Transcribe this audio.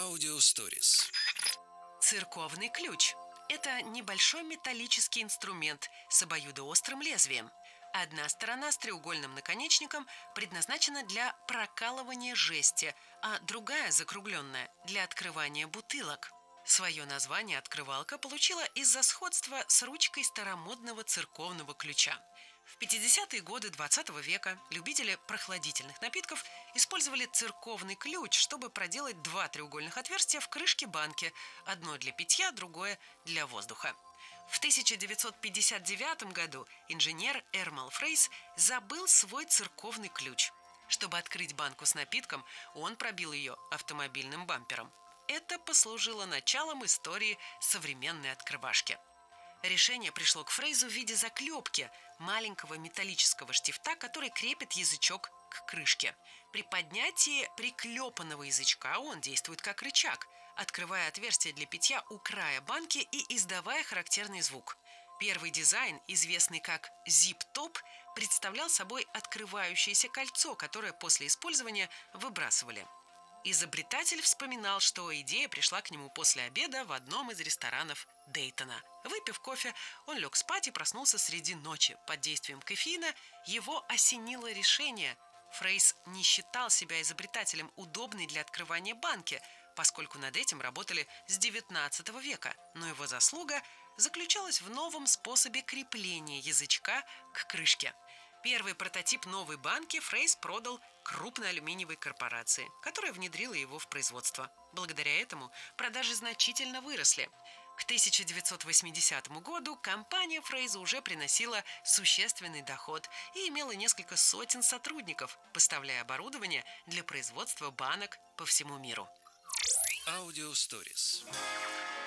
Аудиосторис. Церковный ключ – это небольшой металлический инструмент с обоюдоострым лезвием. Одна сторона с треугольным наконечником предназначена для прокалывания жести, а другая, закругленная, для открывания бутылок. Свое название открывалка получила из-за сходства с ручкой старомодного церковного ключа. В 50-е годы 20 века любители прохладительных напитков использовали церковный ключ, чтобы проделать два треугольных отверстия в крышке банки, одно для питья, другое для воздуха. В 1959 году инженер Эрмал Фрейс забыл свой церковный ключ. Чтобы открыть банку с напитком, он пробил ее автомобильным бампером. Это послужило началом истории современной открывашки. Решение пришло к Фрейзу в виде заклепки, маленького металлического штифта, который крепит язычок к крышке. При поднятии приклепанного язычка он действует как рычаг, открывая отверстие для питья у края банки и издавая характерный звук. Первый дизайн, известный как зип-топ, представлял собой открывающееся кольцо, которое после использования выбрасывали. Изобретатель вспоминал, что идея пришла к нему после обеда в одном из ресторанов Дейтона. Выпив кофе, он лег спать и проснулся среди ночи. Под действием кофеина его осенило решение. Фрейс не считал себя изобретателем, удобной для открывания банки, поскольку над этим работали с 19 века, но его заслуга заключалась в новом способе крепления язычка к крышке. Первый прототип новой банки Фрейс продал крупной алюминиевой корпорации, которая внедрила его в производство. Благодаря этому продажи значительно выросли. К 1980 году компания Фрейза уже приносила существенный доход и имела несколько сотен сотрудников, поставляя оборудование для производства банок по всему миру. Аудиосторис.